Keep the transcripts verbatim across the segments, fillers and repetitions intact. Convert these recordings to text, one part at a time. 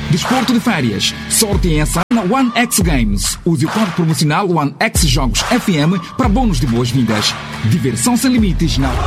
Desporto de férias. Sorte em ação na One X Games. Use o código promocional One X Jogos F M para bônus de boas-vindas. Diversão sem limites na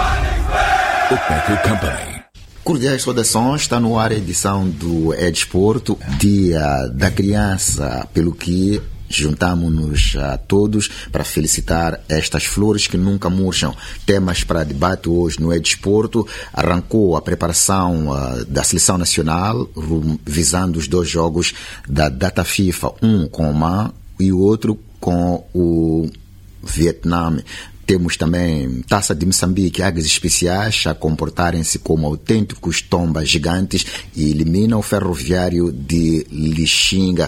O Packer Company. Cordiais saudações, está no ar a edição do É Desporto, Dia da Criança, pelo que juntamos-nos a todos para felicitar estas flores que nunca murcham. Temas para debate hoje no É Desporto. Arrancou a preparação uh, da Seleção Nacional, visando os dois jogos da data FIFA, um com o Oman e o outro com o Vietnã. Temos também Taça de Moçambique, Águias Especiais a comportarem-se como autênticos tombas gigantes e eliminam o Ferroviário de Lixinga.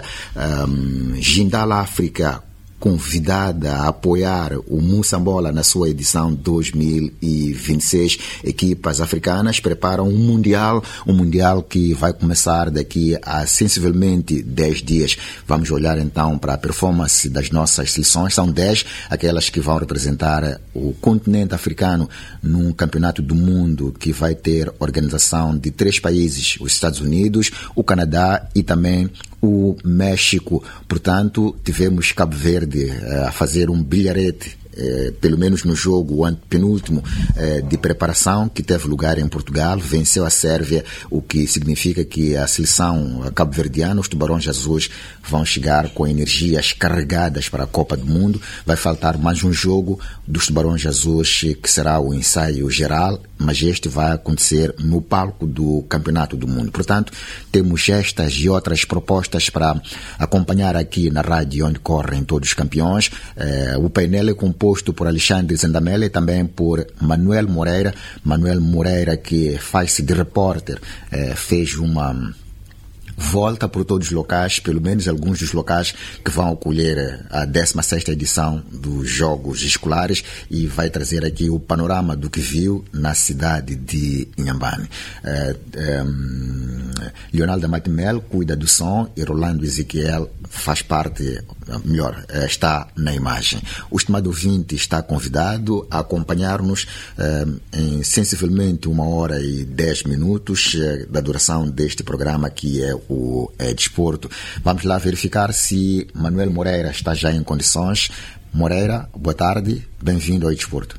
Um, Jindal África, convidada a apoiar o Moçambola na sua edição dois mil e vinte e seis. Equipas africanas preparam um Mundial, um Mundial que vai começar daqui a sensivelmente dez dias. Vamos olhar então para a performance das nossas seleções. São dez aquelas que vão representar o continente africano num campeonato do mundo que vai ter organização de três países, os Estados Unidos, o Canadá e também o México. Portanto, tivemos Cabo Verde a fazer um bilharete, eh, pelo menos no jogo o antepenúltimo eh, de preparação, que teve lugar em Portugal, venceu a Sérvia, o que significa que a seleção cabo-verdiana, os Tubarões Azuis, vão chegar com energias carregadas para a Copa do Mundo. Vai faltar mais um jogo dos Tubarões Azuis, que será o ensaio geral, mas este vai acontecer no palco do Campeonato do Mundo. Portanto, temos estas e outras propostas para acompanhar aqui na rádio onde correm todos os campeões. Eh, o painel é composto por Alexandre Zandamela e também por Manuel Moreira. Manuel Moreira, que faz-se de repórter, eh, fez uma volta por todos os locais, pelo menos alguns dos locais que vão acolher a décima sexta edição dos Jogos Escolares, e vai trazer aqui o panorama do que viu na cidade de Inhambane. É, é, Leonardo Matimel cuida do som e Rolando Ezequiel faz parte, melhor, está na imagem. O estimado ouvinte está convidado a acompanhar-nos é, em sensivelmente uma hora e dez minutos é, da duração deste programa, que é o É Desporto. Vamos lá verificar se Manuel Moreira está já em condições. Moreira, boa tarde, bem-vindo ao É Desporto.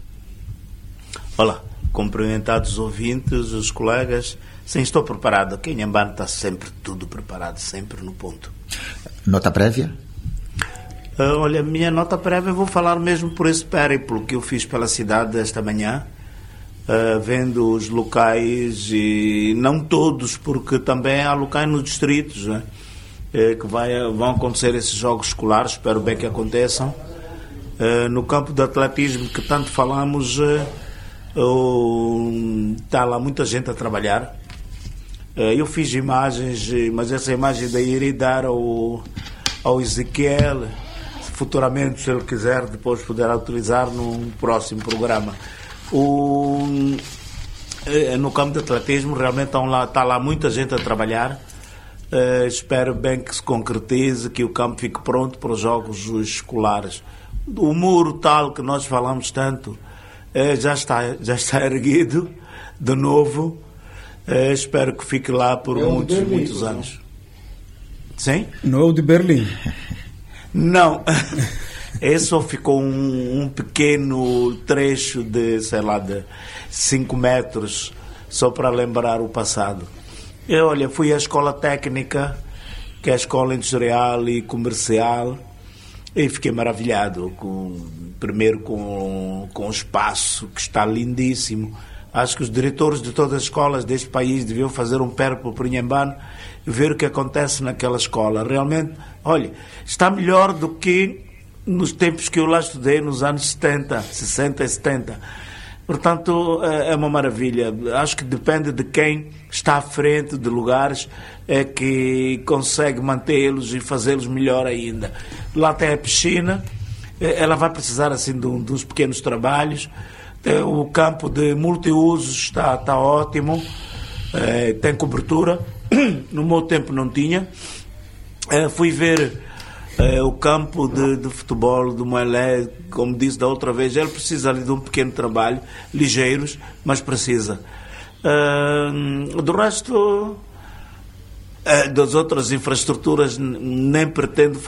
Olá, cumprimentados os ouvintes, os colegas. Sim, estou preparado. Aqui em Inhambane está sempre tudo preparado, sempre no ponto. Nota prévia? Uh, olha, minha nota prévia, eu vou falar mesmo por esse périplo que eu fiz pela cidade esta manhã. Uh, vendo os locais, e não todos, porque também há locais nos distritos, né, uh, que vai, vão acontecer esses jogos escolares, espero bem que aconteçam. Uh, no campo de atletismo que tanto falamos, uh, uh, está lá muita gente a trabalhar. Uh, eu fiz imagens, mas essa imagem daí irei dar ao, ao Ezequiel, futuramente, se ele quiser, depois poderá utilizar num próximo programa. O, no campo de atletismo realmente estão lá, está lá muita gente a trabalhar. Uh, espero bem que se concretize, que o campo fique pronto para os jogos escolares. O muro tal que nós falamos tanto uh, já, está, já está erguido de novo. Uh, espero que fique lá por é muitos, Berlim, muitos anos. Sim? Não é o de Berlim? Não. Esse só ficou um, um pequeno trecho de, sei lá, de cinco metros, só para lembrar o passado. Eu, olha, fui à escola técnica, que é a escola industrial e comercial, e fiquei maravilhado, com, primeiro com, com o espaço, que está lindíssimo. Acho que os diretores de todas as escolas deste país deviam fazer um périplo por Inhambane e ver o que acontece naquela escola. Realmente, olha, está melhor do que nos tempos que eu lá estudei, nos anos setenta, sessenta e setenta. Portanto, é uma maravilha. Acho que depende de quem está à frente de lugares é que consegue mantê-los e fazê-los melhor ainda. Lá tem a piscina, ela vai precisar assim de, um, de uns pequenos trabalhos. O campo de multiusos está, está ótimo, é, tem cobertura. No meu tempo não tinha. É, fui ver é, o campo de, de futebol do Moelé, como disse da outra vez, ele precisa ali de um pequeno trabalho, ligeiros, mas precisa. É, do resto, das outras infraestruturas nem pretendo